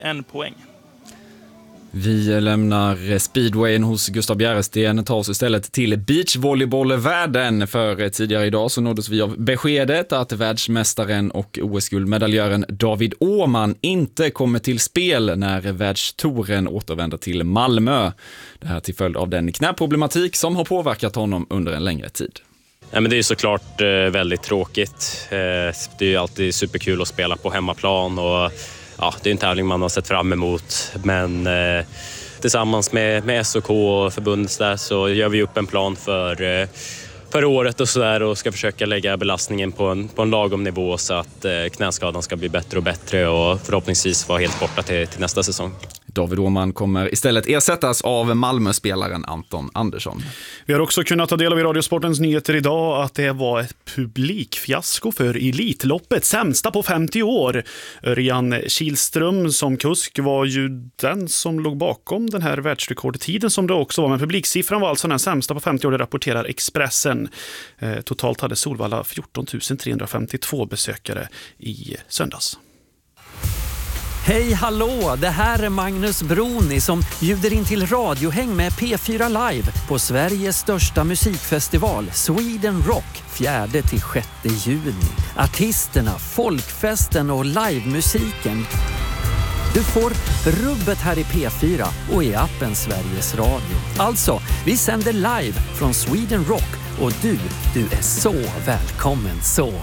1 poäng. Vi lämnar speedwayen hos Gustav Bjäresten och tar oss istället till beachvolleybollvärlden. För tidigare idag så nåddes vi av beskedet att världsmästaren och OS-guldmedaljören David Åhman inte kommer till spel när världstouren återvänder till Malmö. Det här till följd av den knäproblematik som har påverkat honom under en längre tid. Ja, men det är såklart väldigt tråkigt. Det är ju alltid superkul att spela på hemmaplan och ja, det är en tävling man har sett fram emot, men tillsammans med SOK och förbundet där så gör vi upp en plan för året och sådär och ska försöka lägga belastningen på en lagom nivå så att knäskadan ska bli bättre och bättre och förhoppningsvis vara helt borta till nästa säsong. David Åhman kommer istället ersättas av Malmö-spelaren Anton Andersson. Vi har också kunnat ta del av i Radiosportens nyheter idag att det var ett publikfiasko för Elitloppet, sämsta på 50 år. Örjan Kihlström som kusk var ju den som låg bakom den här världsrekordtiden som det också var, men publiksiffran var alltså den sämsta på 50 år, det rapporterar Expressen. Totalt hade Solvalla 14 352 besökare i söndags. Hej hallå, det här är Magnus Broni som bjuder in till radiohäng med P4 Live på Sveriges största musikfestival Sweden Rock 4-6 juni. Artisterna, folkfesten och livemusiken. Du får rubbet här i P4 och i appen Sveriges Radio. Alltså, vi sänder live från Sweden Rock och du är så välkommen så.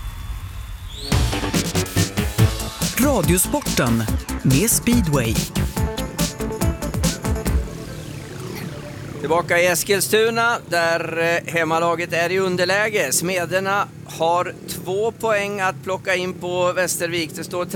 Radiosporten med Speedway. Tillbaka i Eskilstuna där hemmalaget är i underläge. Smederna har 2 poäng att plocka in på Västervik. Det står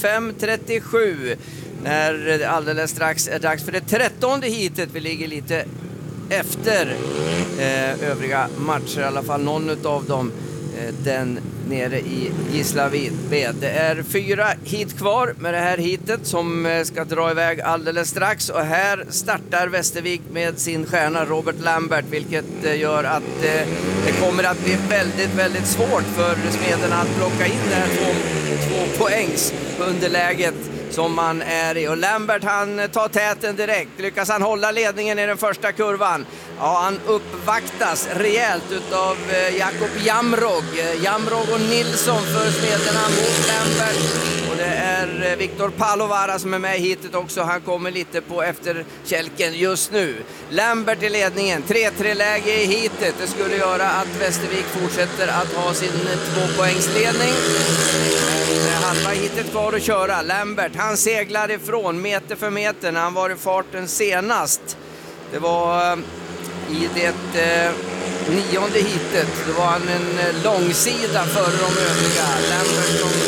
35-37 när det alldeles strax är dags för det 13:e heatet. Vi ligger lite efter övriga matcher, i alla fall någon av dem. Den nere i Gislaved. Det är 4 hit kvar med det här hitet som ska dra iväg alldeles strax. Och här startar Västervik med sin stjärna Robert Lambert, vilket gör att det kommer att bli väldigt, väldigt svårt för smederna att plocka in det här 2 poängs underläget som man är i. Och Lambert han tar täten direkt. Lyckas han hålla ledningen i den första kurvan. Ja, han uppvaktas rejält utav Jakob Jamrog och Nilsson för smederna mot Lambert. Och det är Viktor Palovara som är med hitet också. Han kommer lite på efterkälken just nu. Lambert i ledningen. 3-3-läge i hitet. Det skulle göra att Västervik fortsätter att ha sin 2-poängsledning. Halva hitet kvar att köra. Lambert, han seglar ifrån meter för meter när han var i farten senast. Det var i det 9:e hitet. Det var han en långsida före de övriga. Lambert som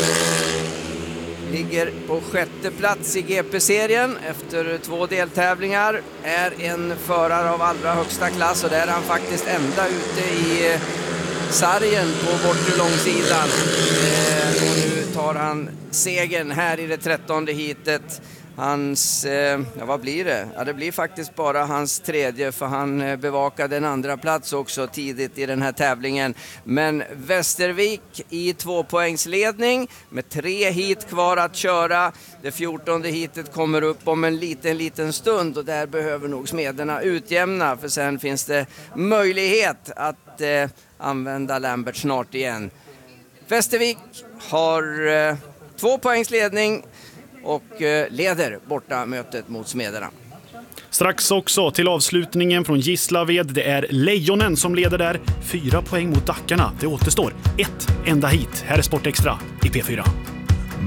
ligger på 6:e plats i GP-serien efter 2 deltävlingar. Är en förare av allra högsta klass och där är han faktiskt ända ute i sargen på bortre långsidan. Och nu tar han segern här i det 13:e hitet. Hans, vad blir det? Ja, det blir faktiskt bara hans 3:e, för han bevakade en andra plats också tidigt i den här tävlingen. Men Västervik i 2-poängsledning med 3 hit kvar att köra. Det 14:e hitet kommer upp om en liten stund och där behöver nog smederna utjämna, för sen finns det möjlighet att använda Lambert snart igen. Västervik har 2-poängsledning och leder borta mötet mot smederna. Strax också till avslutningen från Gislaved. Det är Lejonen som leder där. 4 poäng mot Dackarna. Det återstår ett enda hit. Här är Sport Extra i P4.